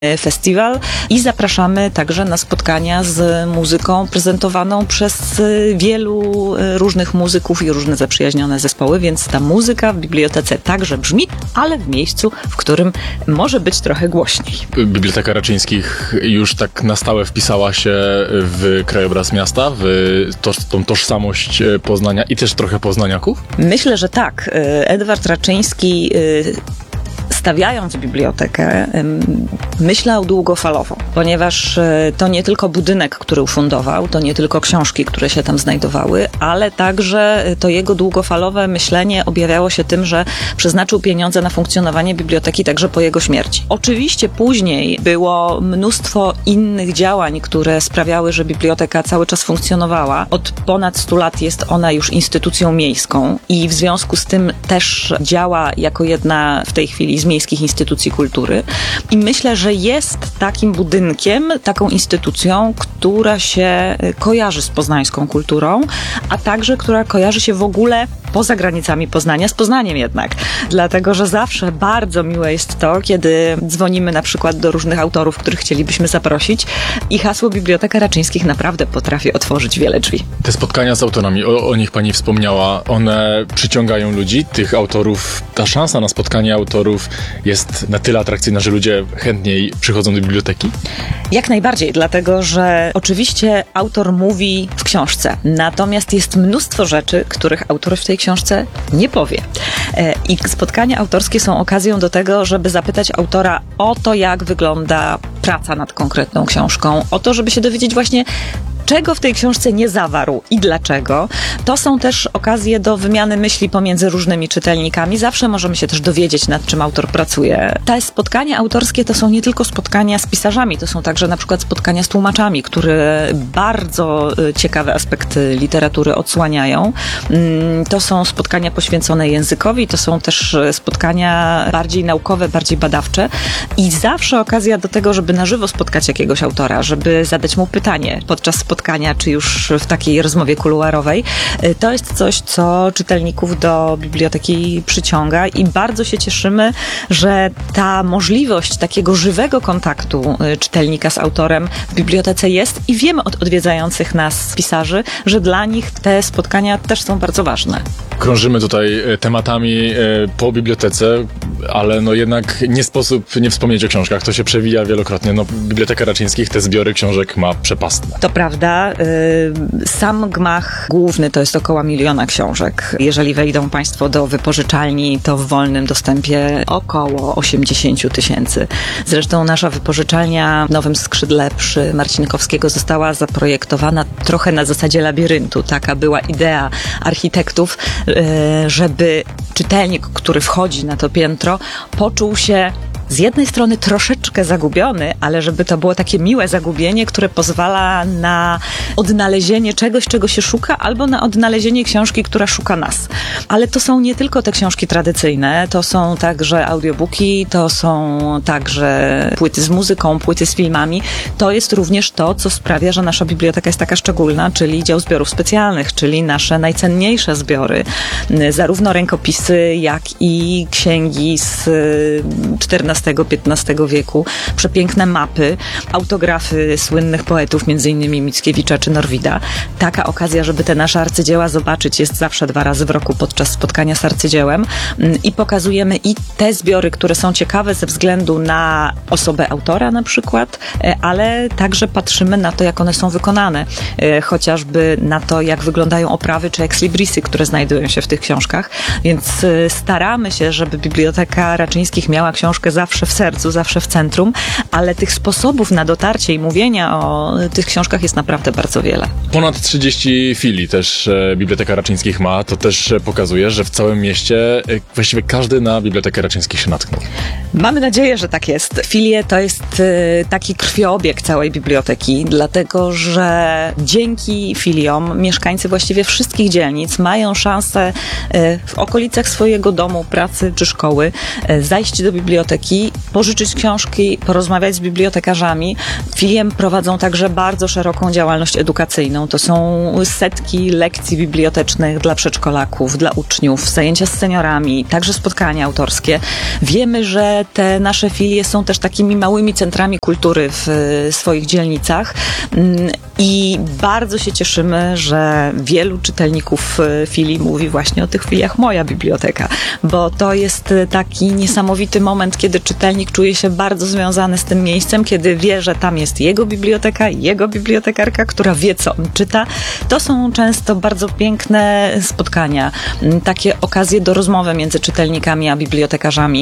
festiwal i zapraszamy także na spotkania z muzyką prezentowaną przez wielu różnych muzyków i różne zaprzyjaźnione zespoły, więc ta muzyka w bibliotece także brzmi, ale w miejscu, w którym może być trochę głośniej. Biblioteka Raczyńskich już tak na stałe wpisała się w krajobraz miasta, w tą tożsamość Poznania i też trochę poznaniaków? Myślę, że tak. Edward Raczyński, stawiając bibliotekę, myślał długofalowo, ponieważ to nie tylko budynek, który ufundował, to nie tylko książki, które się tam znajdowały, ale także to jego długofalowe myślenie objawiało się tym, że przeznaczył pieniądze na funkcjonowanie biblioteki także po jego śmierci. Oczywiście później było mnóstwo innych działań, które sprawiały, że biblioteka cały czas funkcjonowała. Od ponad 100 lat jest ona już instytucją miejską i w związku z tym też działa jako jedna w tej chwili z miejskich instytucji kultury. I myślę, że jest takim budynkiem, taką instytucją, która się kojarzy z poznańską kulturą, a także która kojarzy się w ogóle poza granicami Poznania, z Poznaniem jednak. Dlatego, że zawsze bardzo miłe jest to, kiedy dzwonimy na przykład do różnych autorów, których chcielibyśmy zaprosić i hasło Biblioteka Raczyńskich naprawdę potrafi otworzyć wiele drzwi. Te spotkania z autorami, o nich pani wspomniała, one przyciągają ludzi, tych autorów, ta szansa na spotkanie autorów jest na tyle atrakcyjna, że ludzie chętniej przychodzą do biblioteki? Jak najbardziej, dlatego, że oczywiście autor mówi w książce, natomiast jest mnóstwo rzeczy, których autor w tej książce nie powie. I spotkania autorskie są okazją do tego, żeby zapytać autora o to, jak wygląda praca nad konkretną książką, o to, żeby się dowiedzieć właśnie, czego w tej książce nie zawarł i dlaczego. To są też okazje do wymiany myśli pomiędzy różnymi czytelnikami. Zawsze możemy się też dowiedzieć, nad czym autor pracuje. Te spotkania autorskie to są nie tylko spotkania z pisarzami, to są także na przykład spotkania z tłumaczami, które bardzo ciekawe aspekty literatury odsłaniają. To są spotkania poświęcone językowi, to są też spotkania bardziej naukowe, bardziej badawcze i zawsze okazja do tego, żeby na żywo spotkać jakiegoś autora, żeby zadać mu pytanie podczas spotkania, czy już w takiej rozmowie kuluarowej. To jest coś, co czytelników do biblioteki przyciąga i bardzo się cieszymy, że ta możliwość takiego żywego kontaktu czytelnika z autorem w bibliotece jest i wiemy od odwiedzających nas pisarzy, że dla nich te spotkania też są bardzo ważne. Krążymy tutaj tematami po bibliotece, ale no jednak nie sposób nie wspomnieć o książkach. To się przewija wielokrotnie. No, Biblioteka Raczyńskich te zbiory książek ma przepastne. To prawda. Sam gmach główny to jest około 1 miliona książek. Jeżeli wejdą Państwo do wypożyczalni, to w wolnym dostępie około 80 000. Zresztą nasza wypożyczalnia w Nowym Skrzydle przy Marcinkowskiego została zaprojektowana trochę na zasadzie labiryntu. Taka była idea architektów, żeby czytelnik, który wchodzi na to piętro, poczuł się z jednej strony troszeczkę zagubiony, ale żeby to było takie miłe zagubienie, które pozwala na odnalezienie czegoś, czego się szuka, albo na odnalezienie książki, która szuka nas. Ale to są nie tylko te książki tradycyjne, to są także audiobooki, to są także płyty z muzyką, płyty z filmami. To jest również to, co sprawia, że nasza biblioteka jest taka szczególna, czyli dział zbiorów specjalnych, czyli nasze najcenniejsze zbiory. Zarówno rękopisy, jak i księgi z XIV-XV wieku, przepiękne mapy, autografy słynnych poetów, m.in. Mickiewicza czy Norwida. Taka okazja, żeby te nasze arcydzieła zobaczyć, jest zawsze 2 razy w roku podczas spotkania z arcydziełem i pokazujemy i te zbiory, które są ciekawe ze względu na osobę autora na przykład, ale także patrzymy na to, jak one są wykonane. Chociażby na to, jak wyglądają oprawy czy exlibrisy, które znajdują się w tych książkach. Więc staramy się, żeby Biblioteka Raczyńskich miała książkę zawsze w sercu, zawsze w centrum, ale tych sposobów na dotarcie i mówienia o tych książkach jest naprawdę bardzo wiele. Ponad 30 filii też Biblioteka Raczyńskich ma. To też pokazuje, że w całym mieście właściwie każdy na Bibliotekę Raczyńskich się natknął. Mamy nadzieję, że tak jest. Filie to jest taki krwiobieg całej biblioteki, dlatego że dzięki filiom mieszkańcy właściwie wszystkich dzielnic mają szansę w okolicach swojego domu, pracy czy szkoły zajść do biblioteki biblioteki, pożyczyć książki, porozmawiać z bibliotekarzami. Filie prowadzą także bardzo szeroką działalność edukacyjną. To są setki lekcji bibliotecznych dla przedszkolaków, dla uczniów, zajęcia z seniorami, także spotkania autorskie. Wiemy, że te nasze filie są też takimi małymi centrami kultury w swoich dzielnicach i bardzo się cieszymy, że wielu czytelników filii mówi właśnie o tych filiach Moja Biblioteka, bo to jest taki niesamowity moment, kiedy czytelnik czuje się bardzo związany z tym miejscem, kiedy wie, że tam jest jego biblioteka, jego bibliotekarka, która wie, co on czyta. To są często bardzo piękne spotkania, takie okazje do rozmowy między czytelnikami a bibliotekarzami.